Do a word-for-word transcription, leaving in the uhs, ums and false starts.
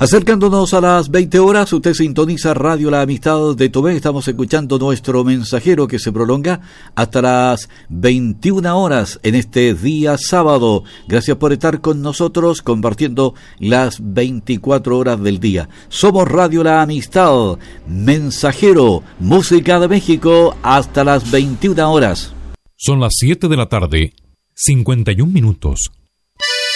Acercándonos a las veinte horas, usted sintoniza Radio La Amistad de Tomé. Estamos escuchando nuestro mensajero que se prolonga hasta las veintiuna horas en este día sábado. Gracias por estar con nosotros compartiendo las veinticuatro horas del día. Somos Radio La Amistad, mensajero, música de México hasta las veintiuna horas. Son las siete de la tarde, cincuenta y un minutos.